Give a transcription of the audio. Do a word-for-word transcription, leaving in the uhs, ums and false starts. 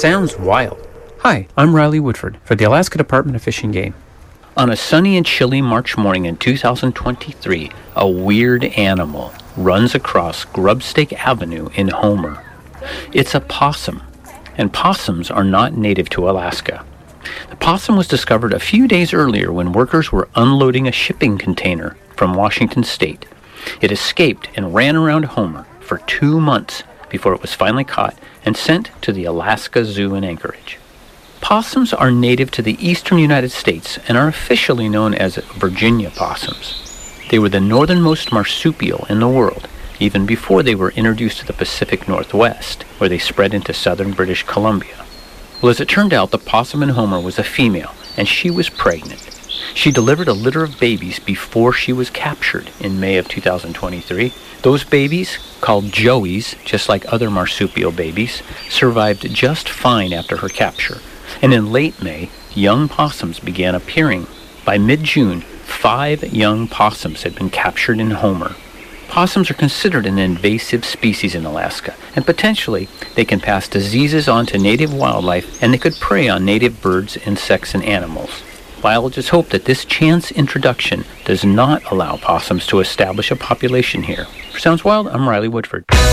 sounds wild. Hi, I'm Riley Woodford for the Alaska Department of Fish and Game. On a sunny and chilly March morning in two thousand twenty-three, a weird animal runs across Grubstake Avenue in Homer. It's a possum, and possums are not native to Alaska. The possum was discovered a few days earlier when workers were unloading a shipping container from Washington State. It escaped and ran around Homer for two months before it was finally caught and sent to the Alaska Zoo in Anchorage. Possums are native to the eastern United States and are officially known as Virginia possums. They were the northernmost marsupial in the world, even before they were introduced to the Pacific Northwest, where they spread into southern British Columbia. Well, as it turned out, the possum in Homer was a female, and she was pregnant. She delivered a litter of babies before she was captured in May of two thousand twenty-three. Those babies, called joeys, just like other marsupial babies, survived just fine after her capture. And in late May, young possums began appearing. By mid-June, five young possums had been captured in Homer. Possums are considered an invasive species in Alaska, and potentially they can pass diseases on to native wildlife, and they could prey on native birds, insects, and animals. Biologists hope that this chance introduction does not allow possums to establish a population here. For Sounds Wild, I'm Riley Woodford.